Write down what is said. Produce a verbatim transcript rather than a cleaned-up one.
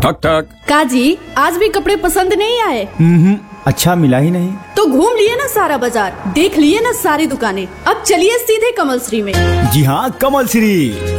ठक ठक। काजी, आज भी कपड़े पसंद नहीं आए? हम्म, अच्छा मिला ही नहीं। तो घूम लिए ना सारा बाजार, देख लिए ना सारी दुकानें, अब चलिए सीधे कमल श्री में। जी हाँ, कमल श्री।